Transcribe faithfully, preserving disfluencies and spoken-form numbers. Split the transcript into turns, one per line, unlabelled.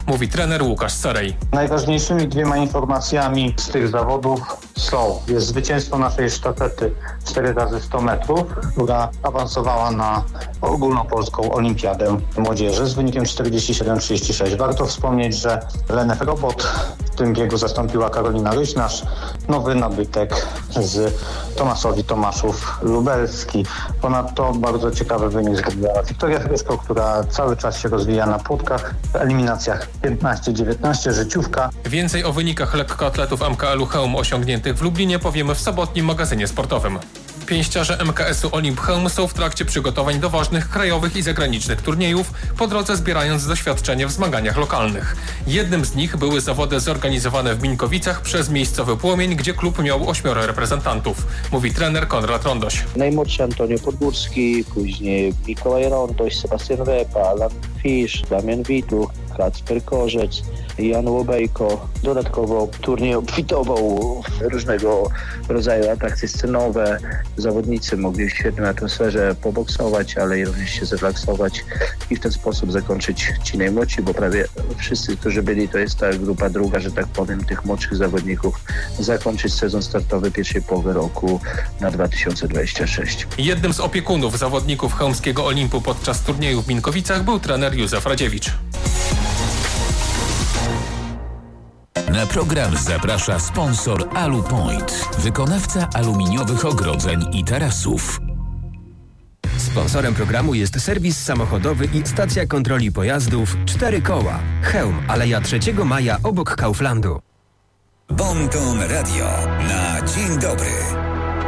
mówi trener Łukasz Sarej.
Najważniejszymi dwiema informacjami z tych zawodów są: jest zwycięstwo naszej sztafety cztery razy sto metrów, która awansowała na ogólnopolską olimpiadę młodzieży z wynikiem czterdzieści siedem trzydzieści sześć. Warto wspomnieć, że Lenę Robot w tym biegu zastąpiła Karolina Ryś, nasz nowy nabytek z Tomaszowi Tomaszów Lubelski. Ponadto bardzo ciekawy wynik zrobiła Wiktoria Hryszko, która cały czas się rozwija na płotkach w eliminacjach piętnaście dziewiętnaście, życiówka.
Więcej o wynikach lekkoatletów M K L-u Chełm osiągniętych w Lublinie powiemy w sobotnim magazynie sportowym. Pięściarze M K S-u Olimp Chełm są w trakcie przygotowań do ważnych krajowych i zagranicznych turniejów, po drodze zbierając doświadczenie w zmaganiach lokalnych. Jednym z nich były zawody zorganizowane w Mińkowicach przez miejscowy Płomień, gdzie klub miał ośmioro reprezentantów, mówi trener Konrad Rondoś.
Najmłodszy Antonio Podgórski, później Mikołaj Rondoś, Sebastian Wepa, Alan Fisz, Damian Wituch, Kacper Korzec, Jan Łobejko. Dodatkowo turniej obfitował różnego rodzaju atrakcje scenowe. Zawodnicy mogli w świetnej atmosferze poboksować, ale i również się zrelaksować i w ten sposób zakończyć ci najmłodsi, bo prawie wszyscy, którzy byli, to jest ta grupa druga, że tak powiem, tych młodszych zawodników, zakończyć sezon startowy pierwszej połowy roku na dwa tysiące dwudziesty szósty.
Jednym z opiekunów zawodników chełmskiego Olimpu podczas turnieju w Mińkowicach był trener Józef Radziewicz.
Na program zaprasza sponsor Alupoint, wykonawca aluminiowych ogrodzeń i tarasów.
Sponsorem programu jest serwis samochodowy i stacja kontroli pojazdów cztery koła. Chełm, Aleja trzeciego maja obok Kauflandu.
Bon Ton Radio na dzień dobry.